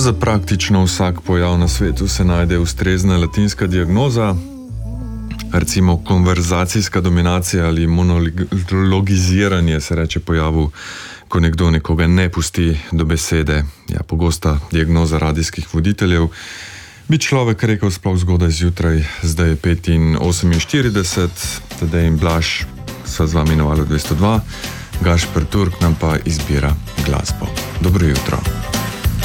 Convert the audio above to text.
Za praktično vsak pojav na svetu se najde ustrezna latinska diagnoza, recimo konverzacijska dominacija ali monologiziranje se reče pojavu, ko nekdo nekoga ne pusti do besede. Ja, pogosta diagnoza radijskih voditeljev. Bi človek rekel sploh zgodaj zjutraj, zdaj je 5:48, Tadej in Blaž sva z vami na Valu 202, Gašper Turk nam pa izbira glasbo. Dobro jutro.